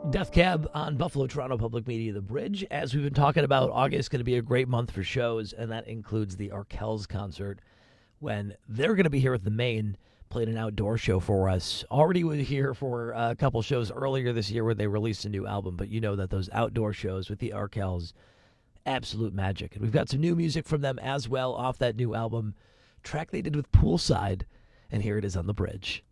Death Cab on Buffalo Toronto Public Media, The Bridge. As we've been talking about, August is going to be a great month for shows, and that includes the Arkells concert when they're going to be here at the Main, playing an outdoor show for us. Already was here for a couple shows earlier this year where they released a new album, but you know that those outdoor shows with the Arkells, absolute magic. And we've got some new music from them as well off that new album, track they did with Poolside, and here it is on The Bridge.